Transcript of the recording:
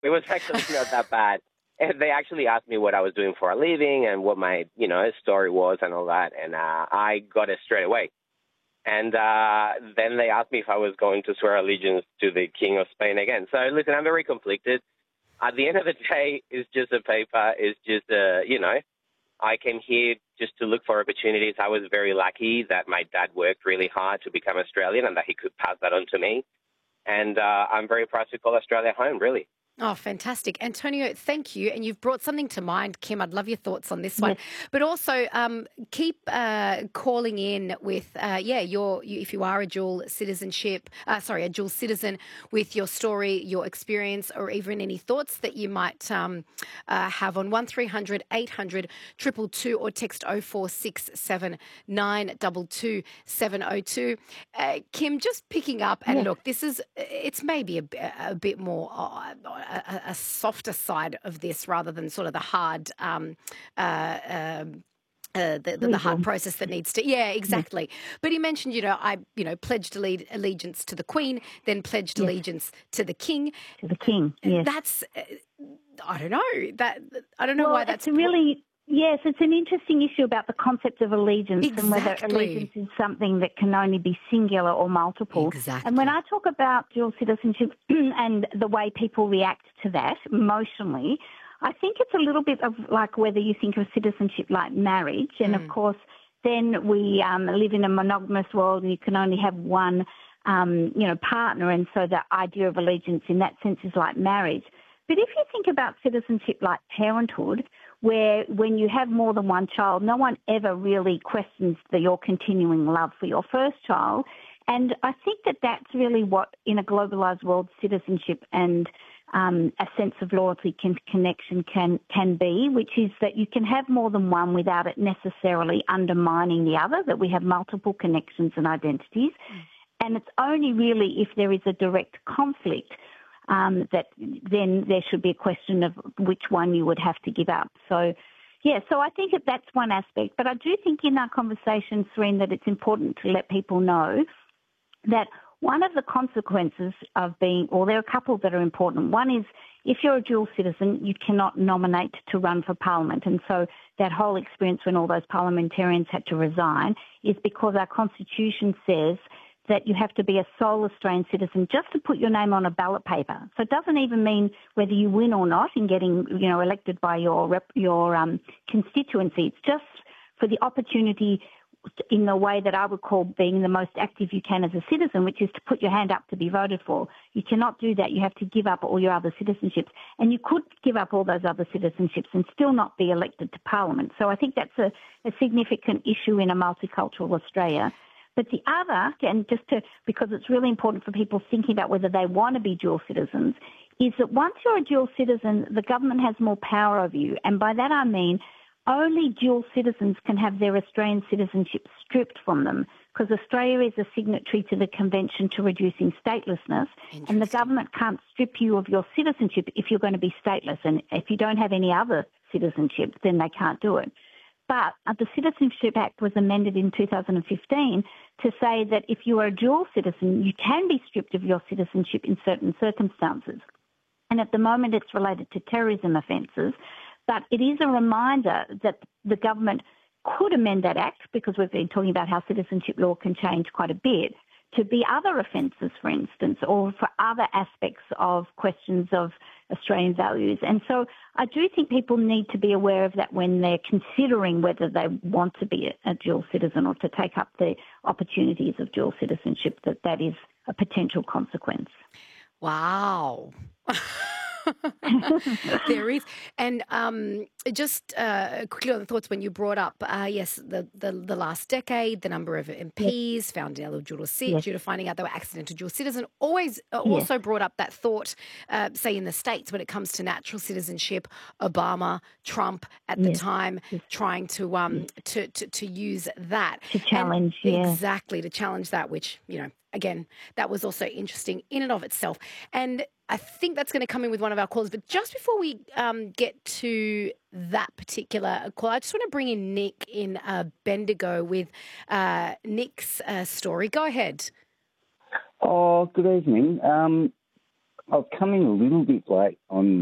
It was actually not that bad. And they actually asked me what I was doing for a living and what my, story was and all that. And I got it straight away. And then they asked me if I was going to swear allegiance to the King of Spain again. So, listen, I'm very conflicted. At the end of the day, it's just a paper. It's just, I came here just to look for opportunities. I was very lucky that my dad worked really hard to become Australian and that he could pass that on to me. And I'm very proud to call Australia home, really. Oh, fantastic. Antonio, thank you. And you've brought something to mind, Kim. I'd love your thoughts on this one. But also keep calling in with, if you are a dual citizenship, a dual citizen, with your story, your experience, or even any thoughts that you might have on 1300 800 222 or text 0467 922 702. Kim, just picking up, and look, it's maybe a bit more a softer side of this rather than sort of the hard the hard process that needs to... Yeah, exactly. But he mentioned, I pledged allegiance to the Queen, then pledged allegiance to the King. To the King, yes. That's, I don't know. I don't know why that's... Yes, it's an interesting issue about the concept of allegiance and whether allegiance is something that can only be singular or multiple. Exactly. And when I talk about dual citizenship and the way people react to that emotionally, I think it's a little bit of like whether you think of citizenship like marriage. And, of course, then we live in a monogamous world and you can only have one, partner. And so the idea of allegiance in that sense is like marriage. But if you think about citizenship like parenthood, where when you have more than one child, no one ever really questions your continuing love for your first child. And I think that that's really what, in a globalised world, citizenship and a sense of loyalty connection can be, which is that you can have more than one without it necessarily undermining the other, that we have multiple connections and identities. And it's only really if there is a direct conflict that then there should be a question of which one you would have to give up. So I think that's one aspect. But I do think in our conversation, Serene, that it's important to let people know that one of the consequences of there are a couple that are important. One is if you're a dual citizen, you cannot nominate to run for Parliament. And so that whole experience when all those parliamentarians had to resign is because our Constitution says that you have to be a sole Australian citizen just to put your name on a ballot paper. So it doesn't even mean whether you win or not in getting, elected by your constituency. It's just for the opportunity in the way that I would call being the most active you can as a citizen, which is to put your hand up to be voted for. You cannot do that. You have to give up all your other citizenships. And you could give up all those other citizenships and still not be elected to Parliament. So I think that's a significant issue in a multicultural Australia. But the other, and because it's really important for people thinking about whether they want to be dual citizens, is that once you're a dual citizen, the government has more power over you. And by that I mean only dual citizens can have their Australian citizenship stripped from them, because Australia is a signatory to the Convention to Reducing Statelessness, and the government can't strip you of your citizenship if you're going to be stateless. And if you don't have any other citizenship, then they can't do it. But the Citizenship Act was amended in 2015 to say that if you are a dual citizen, you can be stripped of your citizenship in certain circumstances. And at the moment it's related to terrorism offences. But it is a reminder that the government could amend that act, because we've been talking about how citizenship law can change quite a bit, to be other offences, for instance, or for other aspects of questions of Australian values. And so I do think people need to be aware of that when they're considering whether they want to be a dual citizen or to take up the opportunities of dual citizenship, that is a potential consequence. Wow. There is. And just quickly on the thoughts when you brought up, the last decade, the number of MPs found eligible to sit due to finding out they were accidental dual citizen, also brought up that thought, say in the States when it comes to natural citizenship, Obama, Trump at the time trying to use that. To challenge, Exactly, to challenge that, which, again, that was also interesting in and of itself. And I think that's going to come in with one of our callers. But just before we get to that particular call, I just want to bring in Nick in Bendigo with Nick's story. Go ahead. Oh, good evening. I was coming a little bit late on